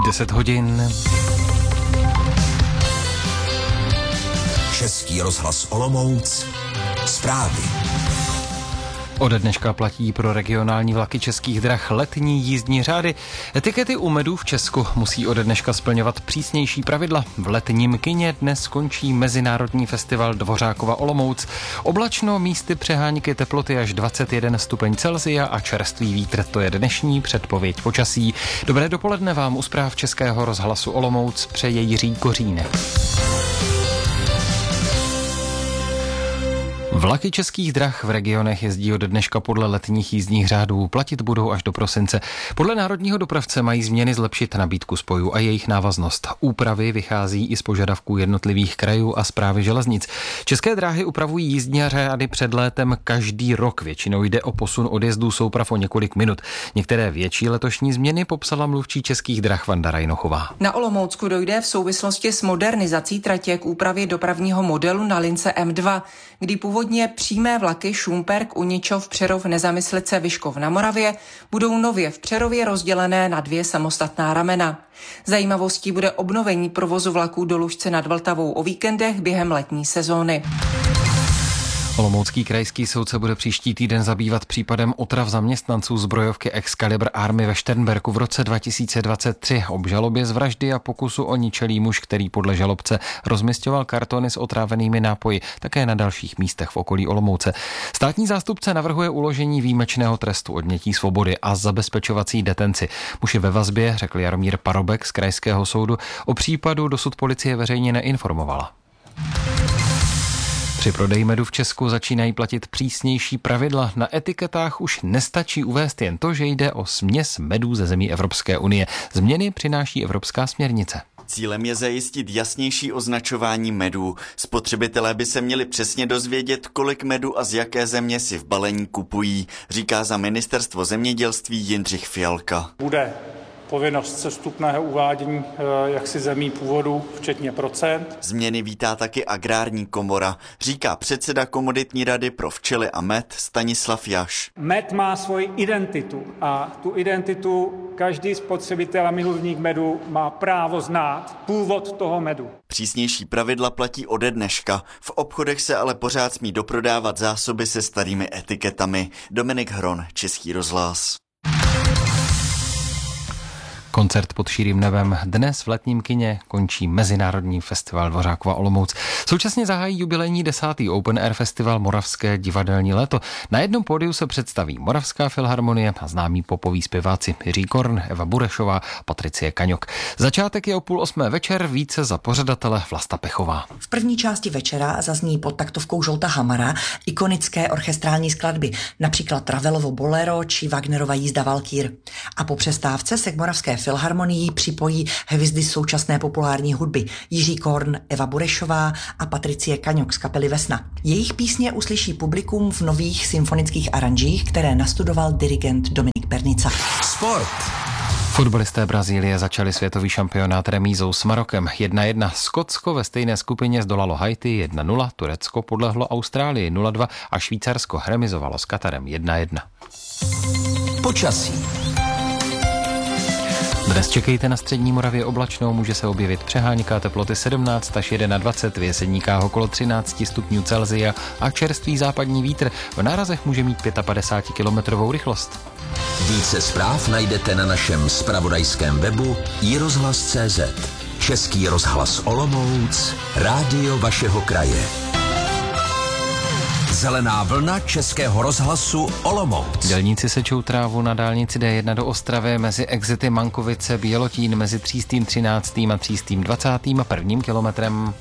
10 hodin. Český rozhlas Olomouc. Zprávy. Ode dneška platí pro regionální vlaky Českých drah letní jízdní řády. Etikety u medu v Česku musí ode dneška splňovat přísnější pravidla. V letním kině dnes končí Mezinárodní festival Dvořákova Olomouc. Oblačno, místy přehánky, teploty až 21 stupeň Celsia a čerstvý vítr. To je dnešní předpověď počasí. Dobré dopoledne vám u zpráv Českého rozhlasu Olomouc přeje Jiří Kořínek. Vlaky Českých drah v regionech jezdí od dneška podle letních jízdních řádů. Platit budou až do prosince. Podle národního dopravce mají změny zlepšit nabídku spojů a jejich návaznost. Úpravy vychází i z požadavků jednotlivých krajů a správy železnic. České dráhy upravují jízdní řády před létem každý rok. Většinou jde o posun odjezdů souprav o několik minut. Některé větší letošní změny popsala mluvčí Českých drah Vanda Rajnochová. Na Olomoucku dojde v souvislosti s modernizací tratě k úpravě dopravního modelu na lince M2, kdy původně přímé vlaky Šumperk, Uničov, Přerov, Nezamyslice, Vyškov na Moravě budou nově v Přerově rozdělené na 2 samostatná ramena. Zajímavostí bude obnovení provozu vlaků do Lužce nad Vltavou o víkendech během letní sezóny. Olomoucký krajský soud se bude příští týden zabývat případem otrav zaměstnanců zbrojovky Excalibur Army ve Šternberku v roce 2023. Obžalobě z vraždy a pokusu o ničelý muž, který podle žalobce rozmisťoval kartony s otrávenými nápoji, také na dalších místech v okolí Olomouce. Státní zástupce navrhuje uložení výjimečného trestu odnětí svobody a zabezpečovací detenci. Muž je ve vazbě, řekl Jaromír Parobek z krajského soudu. O případu dosud policie veřejně neinformovala. Při prodeji medu v Česku začínají platit přísnější pravidla. Na etiketách už nestačí uvést jen to, že jde o směs medů ze zemí Evropské unie. Změny přináší evropská směrnice. Cílem je zajistit jasnější označování medů. Spotřebitelé by se měli přesně dozvědět, kolik medu a z jaké země si v balení kupují, říká za ministerstvo zemědělství Jindřich Fialka. Bude povinnost sestupného uvádění jaksi zemí původu, včetně procent. Změny vítá taky agrární komora, říká předseda komoditní rady pro včely a med Stanislav Jaš. Med má svoji identitu a tu identitu každý spotřebitel a milovník medu má právo znát původ toho medu. Přísnější pravidla platí ode dneška. V obchodech se ale pořád smí doprodávat zásoby se starými etiketami. Dominik Hron, Český rozhlas. Koncert pod širým nebem. Dnes v letním kině končí Mezinárodní festival Dvořákova Olomouc. Současně zahájí jubilejní 10. Open Air festival Moravské divadelní léto. Na jednom pódiu se představí Moravská filharmonie a známí popoví zpěváci Jiří Korn, Eva Burešová, Patricie Kaňok. Začátek je o 7:30 večer, více za pořadatele Vlasta Pechová. V první části večera zazní pod taktovkou Žolta Hamara ikonické orchestrální skladby, například Ravelovo Bolero či Wagnerova Jízda Valkýr. A po přestávce se k Moravské filharmonii připojí hvězdy současné populární hudby Jiří Korn, Eva Burešová a Patricie Kaňok z kapely Vesna. Jejich písně uslyší publikum v nových symfonických aranžích, které nastudoval dirigent Dominik Pernica. Sport. Fotbalisté Brazílie začali světový šampionát remízou s Marokem 1-1. Skotsko ve stejné skupině zdolalo Haiti 1-0, Turecko podlehlo Austrálii 0-2 a Švýcarsko remizovalo s Katarem 1-1. Počasí. Dnes čekejte na střední Moravě oblačnou, může se objevit přehánka, teploty 17 až 21, v Jeseníkách okolo 13 stupňů Celsia a čerstvý západní vítr. V nárazech může mít 55 kilometrovou rychlost. Více zpráv najdete na našem zpravodajském webu iRozhlas.cz. Český rozhlas Olomouc, rádio vašeho kraje. Zelená vlna Českého rozhlasu Olomouc. Dělníci sečou trávu na dálnici D1 do Ostravy mezi exity Mankovice Bělotín mezi 313. a 321. kilometrem.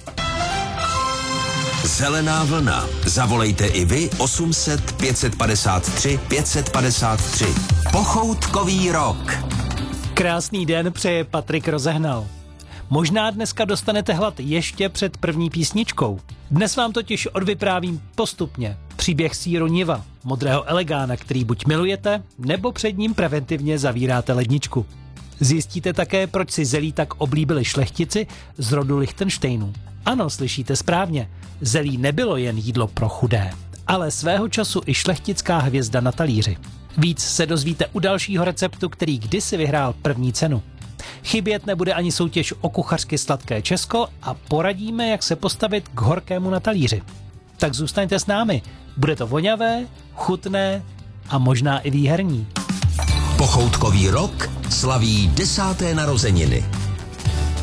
Zelená vlna. Zavolejte i vy 800 553 553. Pochoutkový rok. Krásný den přeje Patrik Rozehnal. Možná dneska dostanete hlad ještě před první písničkou. Dnes vám totiž odvyprávím postupně příběh sýru Niva, modrého elegána, který buď milujete, nebo před ním preventivně zavíráte ledničku. Zjistíte také, proč si zelí tak oblíbili šlechtici z rodu Lichtenštejnů. Ano, slyšíte správně, zelí nebylo jen jídlo pro chudé, ale svého času i šlechtická hvězda na talíři. Víc se dozvíte u dalšího receptu, který kdysi vyhrál první cenu. Chybět nebude ani soutěž o kuchařky Sladké Česko a poradíme, jak se postavit k horkému na talíři. Tak zůstaňte s námi. Bude to voňavé, chutné a možná i výherní. Pochoutkový rok slaví 10. narozeniny.